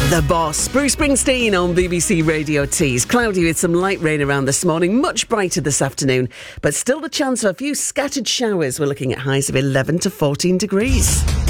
The Boss, Bruce Springsteen on BBC Radio Tees. Cloudy with some light rain around this morning, much brighter this afternoon, but still the chance of a few scattered showers. We're looking at highs of 11 to 14 degrees.